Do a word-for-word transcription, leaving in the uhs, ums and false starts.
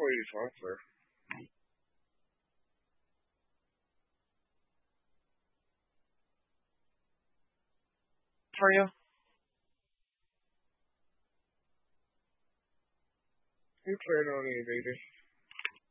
for you to answer. For you, you plan on it, baby.